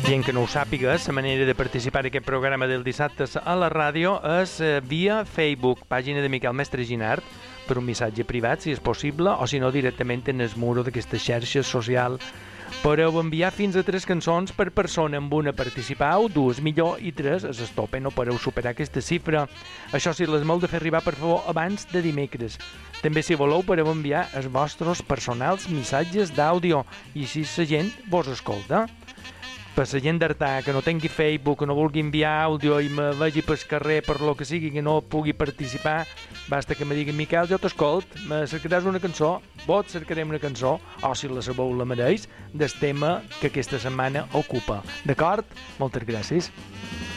Gent que no ho sàpiga, la manera de participar en aquest programa del dissabte a la ràdio és via Facebook, pàgina de Miquel Mestre Ginart, per un missatge privat, si és possible, o si no, directament en el muro d'aquesta xarxa social. Podeu enviar fins a 3 cançons per persona. Amb una participau, 2 millor, i 3 és el tope, no podeu superar aquesta xifra. Això sí, les m'heu de fer arribar, per favor, abans de dimecres. També, si voleu, podeu enviar els vostres personals missatges d'àudio, i així la gent vos escolta. Per la gent d'Artà, que no tingui Facebook, que no vulgui enviar àudio i me vegi pel carrer per lo que sigui, que no pugui participar, basta que me digui: Miquel, jo t'escolt, me cercaràs una cançó, vos cercarem una cançó, o si la sabeu la mereix, del tema que aquesta setmana ocupa. D'acord? Moltes gràcies.